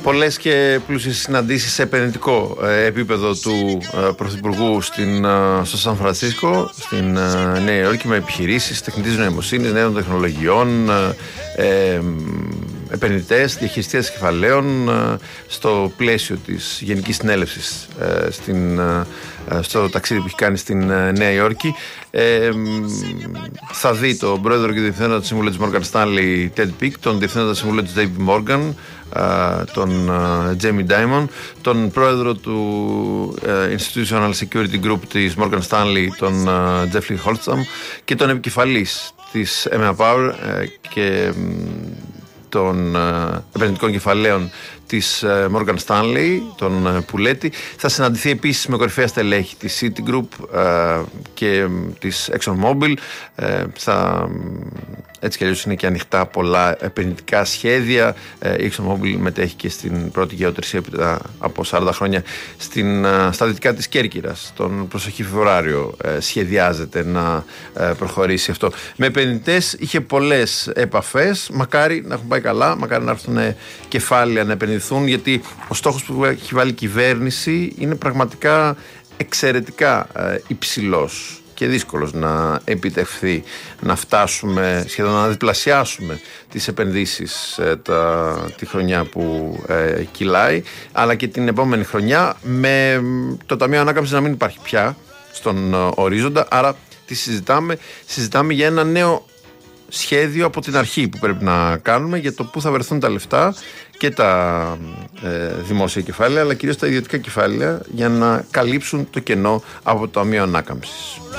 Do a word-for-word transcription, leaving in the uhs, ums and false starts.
Πολλές και πλούσιες συναντήσεις σε επενδυτικό ε, επίπεδο του ε, Πρωθυπουργού στην, ε, στο Σαν Φρανσίσκο, στην ε, Νέα Υόρκη, με επιχειρήσεις τεχνητής νοημοσύνης, νέων τεχνολογιών, ε, ε, επενδυτές, διαχειριστές κεφαλαίων, ε, στο πλαίσιο της Γενικής Συνέλευσης ε, στην, ε, στο ταξίδι που έχει κάνει στην ε, Νέα Υόρκη. Ε, θα δει τον πρόεδρο και διευθύνοντα συμβούλιο της Morgan Stanley Ted Pick, τον διευθύνοντα συμβούλιο της J P Morgan, τον Jamie Dimon, τον πρόεδρο του Institutional Security Group της Morgan Stanley, τον Jeffrey Holstam, και τον επικεφαλής της εμ έι Power και των επενδυτικών κεφαλαίων της Morgan Stanley, τον Πουλέτη. Θα συναντηθεί επίσης με κορυφαία στελέχη της Citigroup και της ExxonMobil. Θα, έτσι κι αλλιώς είναι και ανοιχτά πολλά επενδυτικά σχέδια. Η ExxonMobil μετέχει και στην πρώτη γεωτρησία από σαράντα χρόνια στην, στα δυτικά της Κέρκυρας. Τον προσεχή Φεβρουάριο σχεδιάζεται να προχωρήσει αυτό. Με επενδυτές είχε πολλές επαφές. Μακάρι να έχουν πάει καλά, μακάρι να έρθουν κεφάλαια να επενδυθούν, γιατί ο στόχος που έχει βάλει η κυβέρνηση είναι πραγματικά εξαιρετικά υψηλός και δύσκολος να επιτευχθεί, να φτάσουμε σχεδόν να διπλασιάσουμε τις επενδύσεις ε, τα, τη χρονιά που ε, κυλάει, αλλά και την επόμενη χρονιά, με το Ταμείο Ανάκαμψης να μην υπάρχει πια στον ε, ορίζοντα. Άρα τι συζητάμε? Συζητάμε για ένα νέο σχέδιο από την αρχή που πρέπει να κάνουμε για το πού θα βρεθούν τα λεφτά και τα ε, δημόσια κεφάλαια, αλλά κυρίως τα ιδιωτικά κεφάλαια, για να καλύψουν το κενό από το Ταμείο Ανάκαμψης.